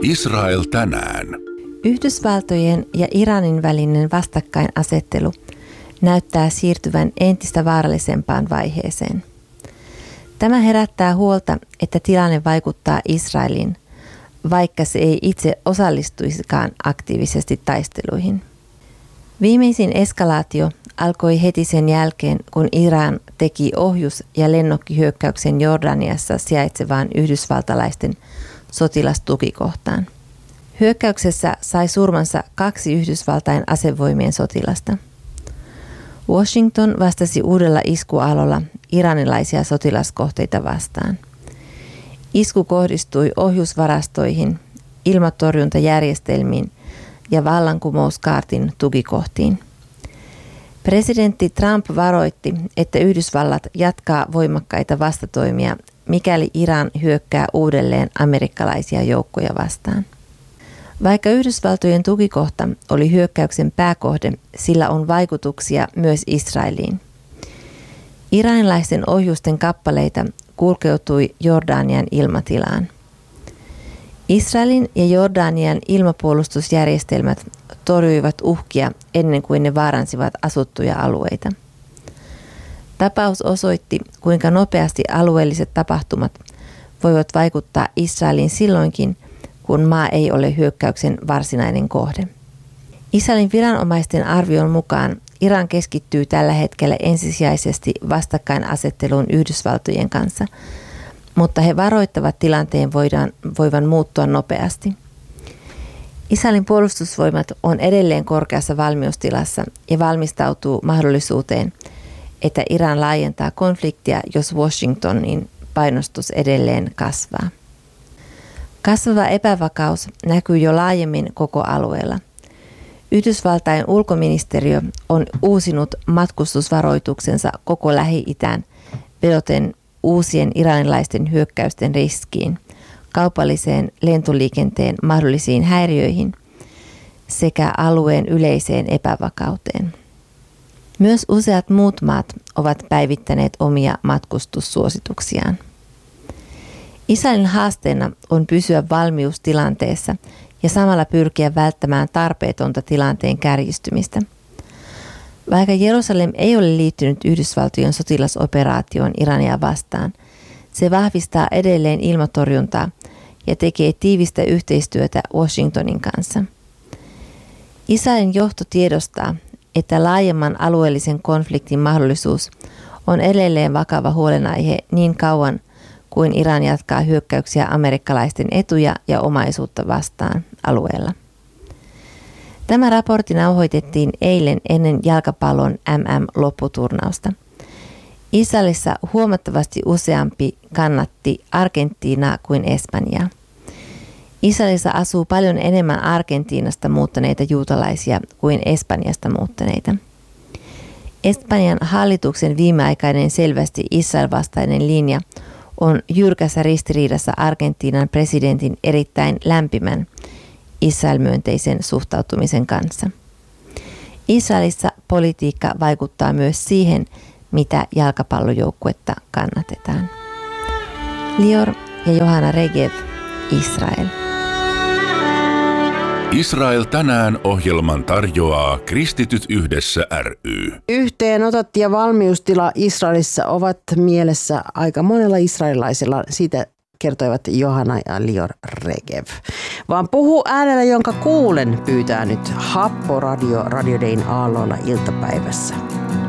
Israel tänään. Yhdysvaltojen ja Iranin välinen vastakkainasettelu näyttää siirtyvän entistä vaarallisempaan vaiheeseen. Tämä herättää huolta, että tilanne vaikuttaa Israeliin, vaikka se ei itse osallistuisikaan aktiivisesti taisteluihin. Viimeisin eskalaatio alkoi heti sen jälkeen, kun Iran teki ohjus- ja lennokkihyökkäyksen Jordaniassa sijaitsevaan yhdysvaltalaisten sotilastukikohtaan. Hyökkäyksessä sai surmansa 2 Yhdysvaltain asevoimien sotilasta. Washington vastasi uudella iskualolla iranilaisia sotilaskohteita vastaan. Isku kohdistui ohjusvarastoihin, ilmatorjuntajärjestelmiin ja vallankumouskaartin tukikohtiin. Presidentti Trump varoitti, että Yhdysvallat jatkaa voimakkaita vastatoimia, mikäli Iran hyökkää uudelleen amerikkalaisia joukkoja vastaan. Vaikka Yhdysvaltojen tukikohta oli hyökkäyksen pääkohde, sillä on vaikutuksia myös Israeliin. Iranilaisten ohjusten kappaleita kulkeutui Jordanian ilmatilaan. Israelin ja Jordanian ilmapuolustusjärjestelmät torjuivat uhkia ennen kuin ne vaaransivat asuttuja alueita. Tapaus osoitti, kuinka nopeasti alueelliset tapahtumat voivat vaikuttaa Israeliin silloinkin, kun maa ei ole hyökkäyksen varsinainen kohde. Israelin viranomaisten arvion mukaan Iran keskittyy tällä hetkellä ensisijaisesti vastakkainasetteluun Yhdysvaltojen kanssa, mutta he varoittavat tilanteen voivan muuttua nopeasti. Israelin puolustusvoimat on edelleen korkeassa valmiustilassa ja valmistautuu mahdollisuuteen, että Iran laajentaa konfliktia, jos Washingtonin painostus edelleen kasvaa. Kasvava epävakaus näkyy jo laajemmin koko alueella. Yhdysvaltain ulkoministeriö on uusinut matkustusvaroituksensa koko Lähi-itään vedoten uusien iranilaisten hyökkäysten riskiin, kaupalliseen lentoliikenteen mahdollisiin häiriöihin sekä alueen yleiseen epävakauteen. Myös useat muut maat ovat päivittäneet omia matkustussuosituksiaan. Israelin haasteena on pysyä valmiustilanteessa ja samalla pyrkiä välttämään tarpeetonta tilanteen kärjistymistä. Vaikka Jerusalem ei ole liittynyt Yhdysvaltojen sotilasoperaatioon Irania vastaan, se vahvistaa edelleen ilmatorjuntaa ja tekee tiivistä yhteistyötä Washingtonin kanssa. Israelin johto tiedostaa, että laajemman alueellisen konfliktin mahdollisuus on edelleen vakava huolenaihe niin kauan kuin Iran jatkaa hyökkäyksiä amerikkalaisten etuja ja omaisuutta vastaan alueella. Tämä raportti nauhoitettiin eilen ennen jalkapallon MM-lopputurnausta. Israelissa huomattavasti useampi kannatti Argentiinaa kuin Espanjaa. Israelissa asuu paljon enemmän Argentiinasta muuttaneita juutalaisia kuin Espanjasta muuttaneita. Espanjan hallituksen viimeaikainen selvästi Israel-vastainen linja on jyrkässä ristiriidassa Argentiinan presidentin erittäin lämpimän Israel-myönteisen suhtautumisen kanssa. Israelissa politiikka vaikuttaa myös siihen, mitä jalkapallojoukkuetta kannatetaan. Lior ja Johanna Regev, Israel. Israel tänään -ohjelman tarjoaa Kristityt yhdessä ry. Yhteenotot ja valmiustila Israelissa ovat mielessä aika monella israelilaisella. Siitä kertoivat Johanna ja Lior Regev. Vaan puhu äänellä, jonka kuulen, pyytää nyt Happo Radio Radio Dayn aalloilla iltapäivässä.